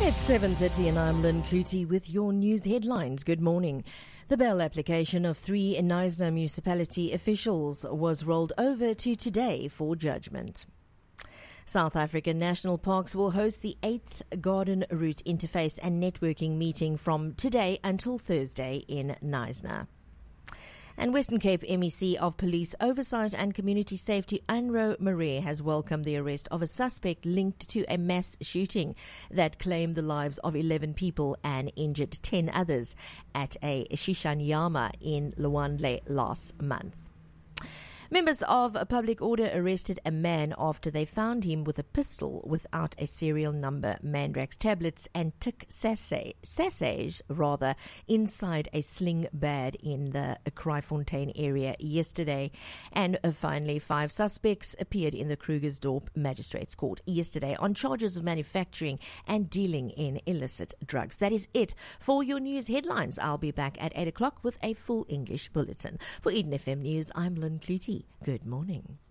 It's 7:30 and I'm Lynn Clutie with your news headlines. Good morning. The bail application of 3 Knysna municipality officials was rolled over to today for judgment. South African National Parks will host the 8th Garden Route Interface and Networking meeting from today until Thursday in Knysna. And Western Cape MEC of Police Oversight and Community Safety, Anro Marais, has welcomed the arrest of a suspect linked to a mass shooting that claimed the lives of 11 people and injured 10 others at a Shishanyama in Lwandle last month. Members of public order arrested a man after they found him with a pistol without a serial number, Mandrax tablets and tick sachets inside a sling bag in the Kraaifontein area yesterday. And finally, 5 suspects appeared in the Krugersdorp Magistrates Court yesterday on charges of manufacturing and dealing in illicit drugs. That is it for your news headlines. I'll be back at 8 o'clock with a full English bulletin. For Eden FM News, I'm Lynn Clutie. Good morning.